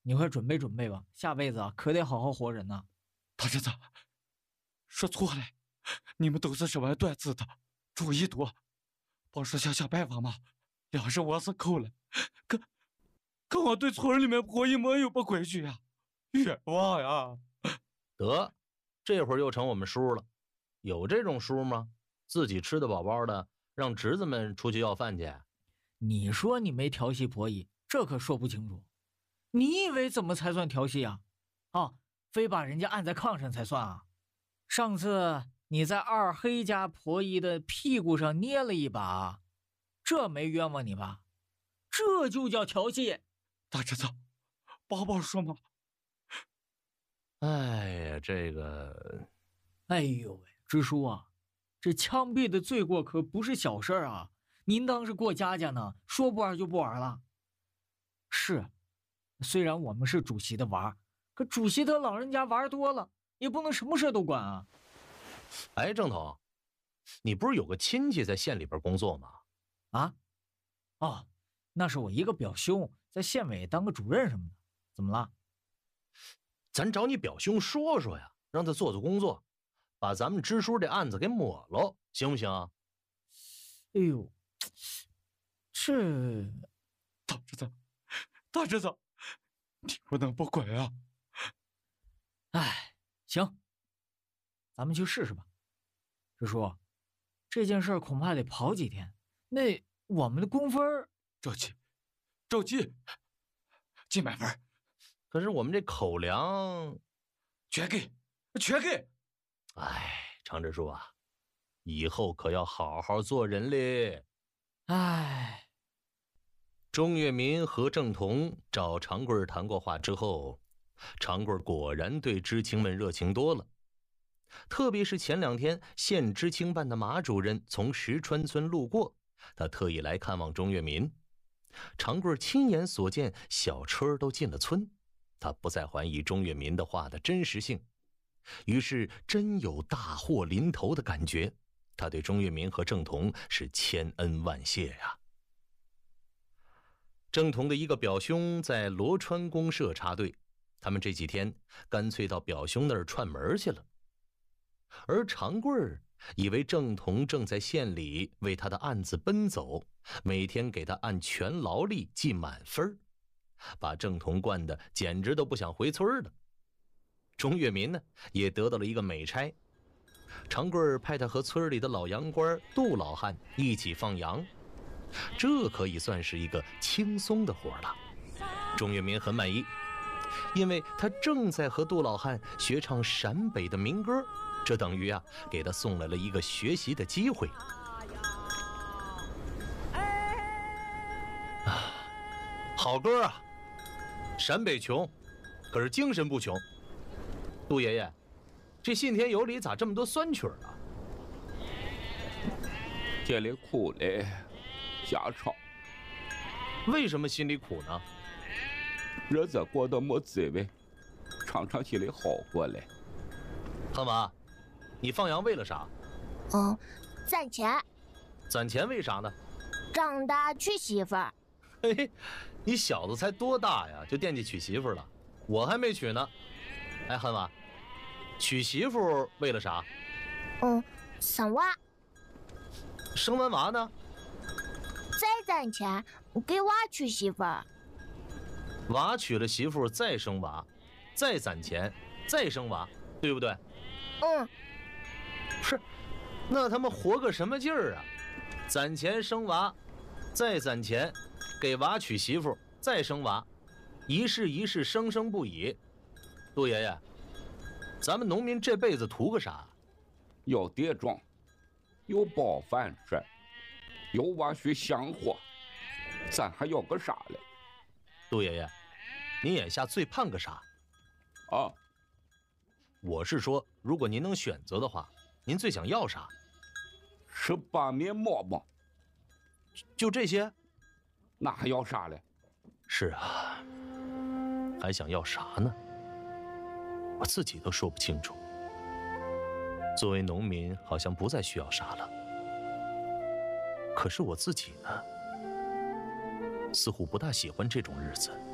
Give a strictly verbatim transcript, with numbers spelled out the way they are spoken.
你快准备准备吧，下辈子啊可得好好活人呐。 大侄子，说错了，你们都是这玩段子的，主意多。帮说想想办法嘛，要是我是抠了，可可我对村里面婆姨们又不规矩呀，冤枉呀！ 得，这会儿又成我们叔了。有这种叔吗？自己吃得饱饱的，让侄子们出去要饭去。 你说你没调戏婆姨，这可说不清楚。你以为怎么才算调戏啊？哦，非把人家按在炕上才算啊？上次你在二黑家婆姨的屁股上捏了一把，这没冤枉你吧？这就叫调戏。 大侄子，帮帮说嘛。 哎呀，这个， 哎呦喂，支书啊，这枪毙的罪过可不是小事啊！您当是过家家呢，说不玩就不玩了。是，虽然我们是主席的娃，可主席他老人家玩多了，也不能什么事都管啊。 哎，郑彤，你不是有个亲戚在县里边工作吗？ 啊？哦，那是我一个表兄，在县委当个主任什么的。怎么了？ 咱找你表兄说说呀，让他做做工作，把咱们支书这案子给抹了，行不行啊？ 哎呦，这大侄子，大侄子，你不能不管啊！ 哎，行，咱们去试试吧。支书，这件事恐怕得跑几天，那我们的工分着急，着急，几百分。 可是我们这口粮全给，全给。 哎，常支书啊，以后可要好好做人嘞。 哎， 钟跃民和郑彤找长贵谈过话之后，长贵果然对知青们热情多了。特别是前两天县知青办的马主任从石川村路过，他特意来看望钟跃民。长贵亲眼所见，小车都进了村，他不再怀疑钟跃民的话的真实性，于是真有大祸临头的感觉。他对钟跃民和郑彤是千恩万谢呀。郑彤的一个表兄在罗川公社插队，他们这几天干脆到表兄那儿串门去了。而长贵儿以为郑彤正在县里为他的案子奔走，每天给他按全劳力记满分，把郑彤惯得简直都不想回村了。钟跃民呢，也得到了一个美差，长贵儿派他和村里的老洋官杜老汉一起放羊，这可以算是一个轻松的活了。钟跃民很满意，因为他正在和杜老汉学唱陕北的民歌，这等于啊给他送来了一个学习的机会。啊，好歌啊！陕北穷，可是精神不穷。杜爷爷，这信天有理咋这么多酸曲啊？ 心里苦嘞，瞎唱。 为什么心里苦呢？ 日子过得没滋味，唱唱心里好过嘞。 汉娃，你放羊为了啥？ 嗯，攒钱。 攒钱为啥呢？ 长大娶媳妇儿。 嘿嘿，你小子才多大呀，就惦记娶媳妇了？我还没娶呢。哎，汉娃，娶媳妇为了啥？ 嗯，生娃。 生完娃呢？ 再攒钱给娃娶媳妇儿。 娃娶了媳妇再生娃，再攒钱，再生娃，对不对？ 嗯。 是，那他们活个什么劲儿啊？攒钱生娃，再攒钱，给娃娶媳妇，再生娃，一世一世生生不已。杜爷爷，咱们农民这辈子图个啥？ 有地种，有饱饭吃，有娃学香火，咱还要个啥嘞？ 杜爷爷，您眼下最盼个啥？ 啊， 我是说，如果您能选择的话，您最想要啥？ 吃把面馍馍。 就这些？ 那还要啥嘞？ 是啊，还想要啥呢？我自己都说不清楚。作为农民，好像不再需要啥了。可是我自己呢，似乎不大喜欢这种日子。